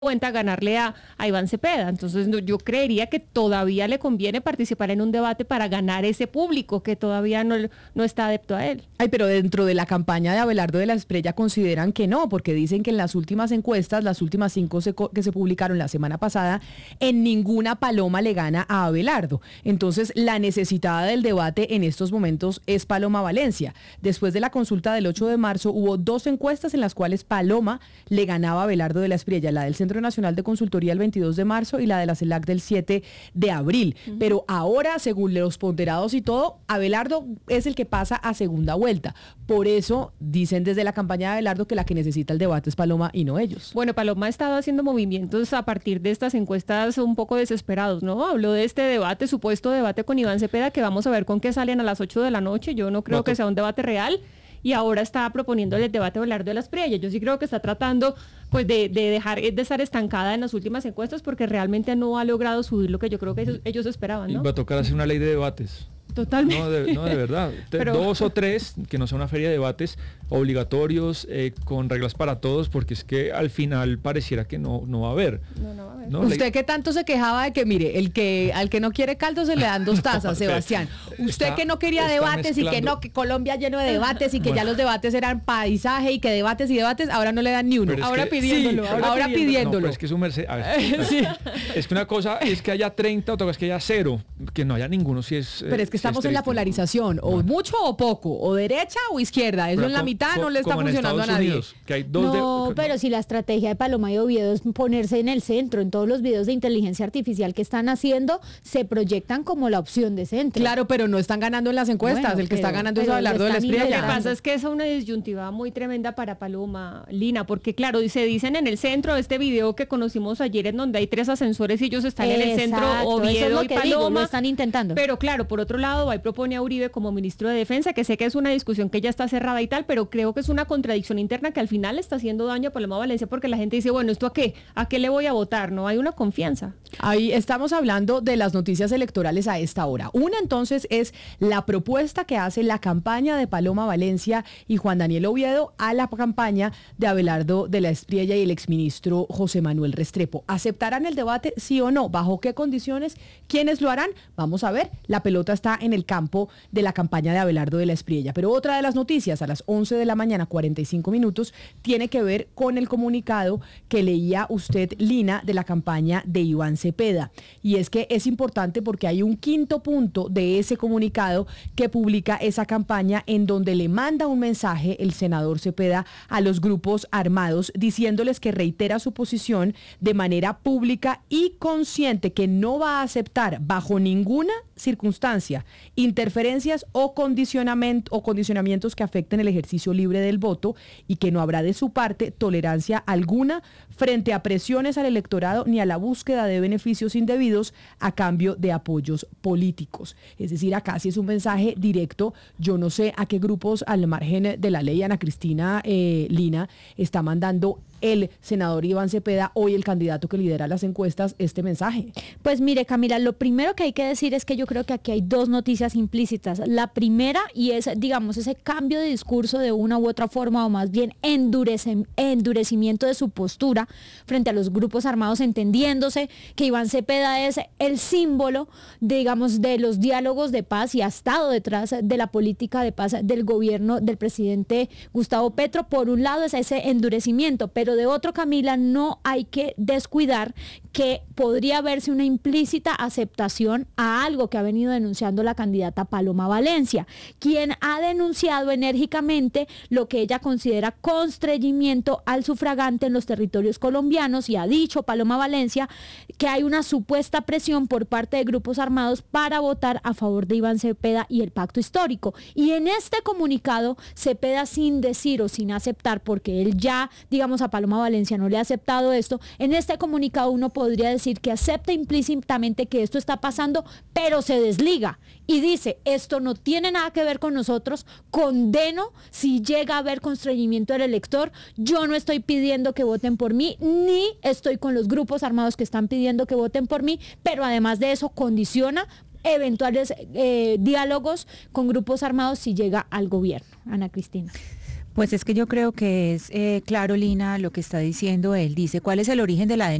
cuenta ganarle a Iván Cepeda. Entonces yo creería que todavía le conviene participar en un debate para ganar ese público que todavía no está adepto a él. Ay, pero dentro de la campaña de Abelardo de la Espriella consideran que no, porque dicen que en las últimas encuestas, las últimas 5 que se publicaron la semana pasada, en ninguna Paloma le gana a Abelardo. Entonces la necesitada del debate en estos momentos es Paloma Valencia. Después de la consulta del 8 de marzo hubo 2 encuestas en las cuales Paloma le ganaba a Abelardo de la Espriella, la del Centro Nacional de Consultoría el 22 de marzo y la de la CELAC del 7 de abril. Pero ahora, según los ponderados y todo, Abelardo es el que pasa a segunda vuelta. Por eso dicen desde la campaña de Abelardo que la que necesita el debate es Paloma y no ellos. Bueno, Paloma ha estado haciendo movimientos a partir de estas encuestas un poco desesperados, ¿no? Habló de este debate, supuesto debate con Iván Cepeda, que vamos a ver con qué salen a las 8 de la noche. Yo no creo que sea un debate real. Y ahora está proponiéndole el debate a Abelardo de la Espriella. Yo sí creo que está tratando pues de dejar de estar estancada en las últimas encuestas porque realmente no ha logrado subir lo que yo creo que ellos esperaban, ¿no? Y va a tocar hacer una ley de debates. Totalmente. No, de verdad. Pero 2 o 3, que no sea una feria de debates obligatorios, con reglas para todos, porque es que al final pareciera que no va a haber. No va a haber. ¿No? Usted que tanto se quejaba de que, mire, al que no quiere caldo se le dan 2 tazas, Sebastián. Usted que no quería debates y que Colombia lleno de debates y que ya los debates eran paisaje y que debates y debates, ahora no le dan ni uno. Ahora pidiéndolo. Ahora pidiéndolo. No, pero es que su merced, a ver, sí. Es que una cosa es que haya 30, otra cosa es que haya 0, que no haya ninguno si es... Pero es que estamos en la polarización, o mucho o poco, o derecha o izquierda, eso en la mitad no le está funcionando a nadie. Unidos, que hay dos pero si la estrategia de Paloma y Oviedo es ponerse en el centro, en todos los videos de inteligencia artificial que están haciendo, se proyectan como la opción de centro. Claro, pero no están ganando en las encuestas, bueno, el que está ganando es Abelardo de la Espriella. Lo que pasa es que es una disyuntiva muy tremenda para Paloma, Lina, porque claro, se dicen en el centro, este video que conocimos ayer en donde hay 3 ascensores y ellos están en el centro, Oviedo y Paloma. Lo están intentando. Pero claro, por otro lado, ahí propone a Uribe como ministro de Defensa, que sé que es una discusión que ya está cerrada y tal, pero creo que es una contradicción interna que al final le está haciendo daño a Paloma Valencia porque la gente dice, bueno, ¿esto a qué? ¿A qué le voy a votar? No hay una confianza. Ahí estamos hablando de las noticias electorales a esta hora. Una entonces es la propuesta que hace la campaña de Paloma Valencia y Juan Daniel Oviedo a la campaña de Abelardo de la Espriella y el exministro José Manuel Restrepo. ¿Aceptarán el debate, sí o no? ¿Bajo qué condiciones? ¿Quiénes lo harán? Vamos a ver. La pelota está en el campo de la campaña de Abelardo de la Espriella. Pero otra de las noticias a las 11 de la mañana, 45 minutos, tiene que ver con el comunicado que leía usted, Lina, de la campaña de Iván Cepeda. Y es que es importante porque hay un quinto punto de ese comunicado que publica esa campaña en donde le manda un mensaje el senador Cepeda a los grupos armados diciéndoles que reitera su posición de manera pública y consciente que no va a aceptar bajo ninguna circunstancia interferencias o condicionamientos que afecten el ejercicio libre del voto y que no habrá de su parte tolerancia alguna frente a presiones al electorado ni a la búsqueda de beneficios indebidos a cambio de apoyos políticos. Es decir, acá sí es un mensaje directo. Yo no sé a qué grupos al margen de la ley, Ana Cristina, Lina, está mandando el senador Iván Cepeda, hoy el candidato que lidera las encuestas, este mensaje. Pues mire, Camila, lo primero que hay que decir es que yo creo que aquí hay 2 noticias implícitas. La primera, y es, digamos, ese cambio de discurso de una u otra forma, o más bien endurecimiento de su postura frente a los grupos armados, entendiéndose que Iván Cepeda es el símbolo, digamos, de los diálogos de paz y ha estado detrás de la política de paz del gobierno del presidente Gustavo Petro. Por un lado es ese endurecimiento, pero de otro, Camila, no hay que descuidar que podría verse una implícita aceptación a algo que ha venido denunciando la candidata Paloma Valencia, quien ha denunciado enérgicamente lo que ella considera constreñimiento al sufragante en los territorios colombianos, y ha dicho Paloma Valencia que hay una supuesta presión por parte de grupos armados para votar a favor de Iván Cepeda y el pacto histórico. Y en este comunicado, Cepeda, sin decir o sin aceptar, porque él ya, digamos, a Paloma Valencia no le ha aceptado esto, en este comunicado uno podría decir que acepta implícitamente que esto está pasando, pero se desliga y dice, esto no tiene nada que ver con nosotros, condeno si llega a haber constreñimiento del elector, yo no estoy pidiendo que voten por mí, ni estoy con los grupos armados que están pidiendo que voten por mí, pero además de eso condiciona eventuales diálogos con grupos armados si llega al gobierno. Ana Cristina. Pues es que yo creo que es claro, Lina, lo que está diciendo él. Dice, ¿cuál es el origen de la denuncia?